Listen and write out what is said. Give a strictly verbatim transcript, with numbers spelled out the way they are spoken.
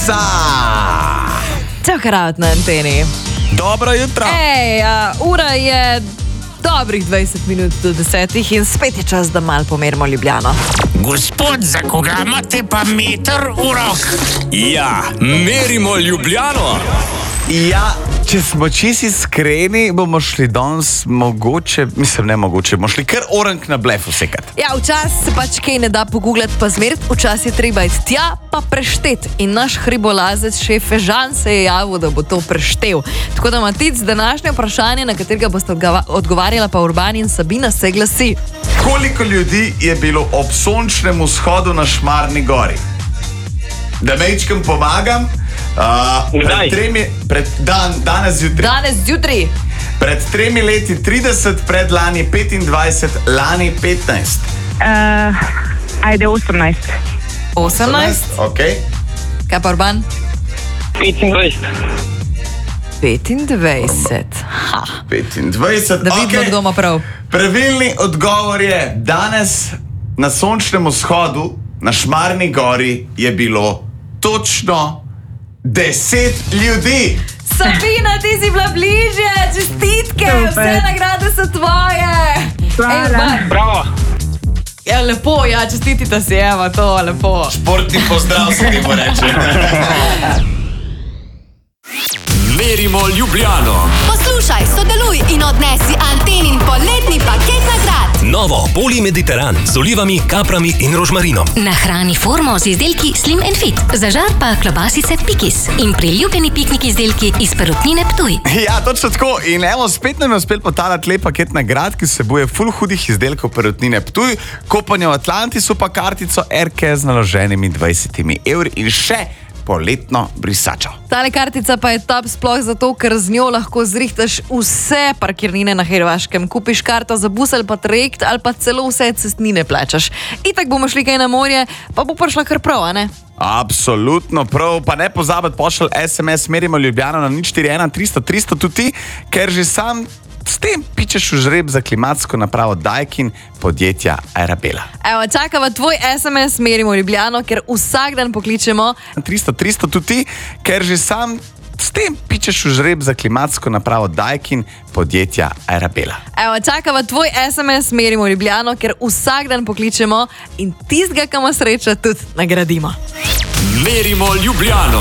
Za! Takrat na anteni. Dobro jutro. Ej, uh, ura je dobrih dvajset minut do desetih in spet je čas, da mal pomerimo Ljubljano. Gospod, za koga imate pa meter v rok? Ja, merimo Ljubljano. Ja, če smo čisto iskreni, bomo šli danes mogoče, mislim ne mogoče, bomo šli kar orank na blef vsekat. Ja, včasih se pač kaj ne da pogooglati pa zmeriti, včasih je treba iti tja pa preštet. In naš hribolazec šef Fežan se je javil, da bo to preštel. Tako da Matic, današnje vprašanje, na katerega boste odgovarjala pa Urban in Sabina, se glasi: Koliko ljudi je bilo ob sončnem vzhodu na Šmarni gori? Da mečkam pomagam. Uh, pred tremi, pred dan, danes zjutraj. Danes zjutraj. Pred tremi leti trideset, pred lani petindvajset, lani petnajst. Uh, ajde, osemnajst. osemnajst? Ok. Kaj pa Urban? petindvajset. petindvajset. Ha. petindvajset, Da vidimo, ok. kdo ima prav. Pravilni odgovor je, danes na sončnem vzhodu na Šmarni gori je bilo točno deset ljudi. Sabina, ti si bila bližje, čestitke, Super. vse nagrade so tvoje. Hvala. Ej, Urban. Bravo. Ja, lepo, ja, čestitita si, evo, to, lepo. Športni pozdrav se ti bo reče. Merimo Ljubljano. Poslušaj, sodeluj in odnesi Antenin poletni paket nagrad. Novo Poli Mediteran z olivami, kaprami in rožmarinom. Nahrani formo z izdelki Slim and Fit. Zažar pa klobasice Pikis in priljubljeni piknik izdelki iz Perutnine Ptuj. Ja, točno tako. In evo, spet nam je uspel potalati lep paket nagrad, ki vsebuje ful hudih izdelkov Perutnine Ptuj, kopanje v Atlantisu pa kartico R K z naloženimi dvajsetimi evri in še poletno brisačo. Tale kartica pa je top sploh zato, ker z njo lahko zrihtaš vse parkirnine na Hrvaškem. Kupiš karto za bus ali pa trajekt ali pa celo vse cestnine plačaš. Itak bomo šli kaj na morje, pa bo prišla kar prav, a ne? Absolutno prav, pa ne pozabiti pošlji S M S merimo Ljubljano na nič štiri ena tristo tristo tudi ti, ker že sam s tem pičeš v žreb za klimatsko napravo Daikin podjetja Arabela. Evo, čakava tvoj S M S merimo Ljubljano, ker vsak dan pokličemo. tristo tristo tudi ti, ker že sam s tem pičeš v žreb za klimatsko napravo Daikin podjetja Arabela. Evo, čakava tvoj S M S merimo Ljubljano, ker vsak dan pokličemo in tistega, ki ima srečo, tudi nagradimo. Merimo Ljubljano.